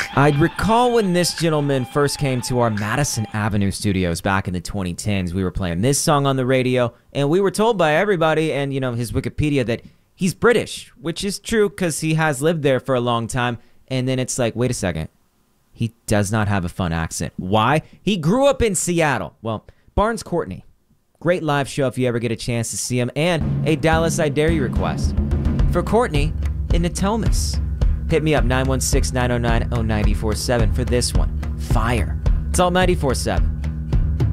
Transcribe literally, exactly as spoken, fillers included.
I'd recall when this gentleman first came to our Madison Avenue studios back in the twenty tens. We were playing this song on the radio, and we were told by everybody and, you know, his Wikipedia that he's British, which is true because he has lived there for a long time. And then it's like, wait a second. He does not have a fun accent. Why? He grew up in Seattle. Well, Barnes Courtney. Great live show if you ever get a chance to see him. And a Dallas I Dare You request for Courtney in Natomas. Hit me up, nine one six, nine oh nine, oh nine four seven for this one. Fire. It's all ninety-four seven.